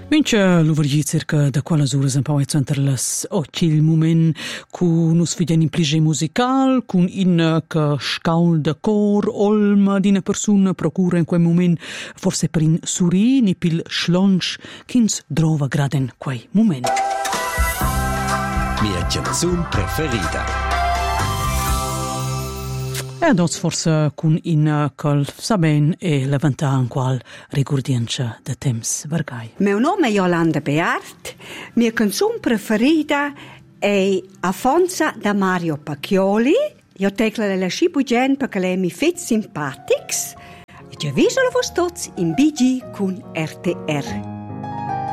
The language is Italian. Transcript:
Mince l'uvergì circa da quale ore un po' entre les occhi il moment cu nus fidien in plige musical, cun in che scaul de cor, olma d'ina persona procura in quel moment, forse per in surini pil schlonch, ch'ins drova graden quei moment. Mia canzun preferita. E dots forse cun in col saben e levantan qual rigurdienza de temps vargai. Meu nome è Yolanda Beart. Mia canzone preferita è Afonso da Mario Pacchioli. Io tecla la scibugen perché lei mi fa simpatics. E ci avvisano voi tutti in BG con RTR.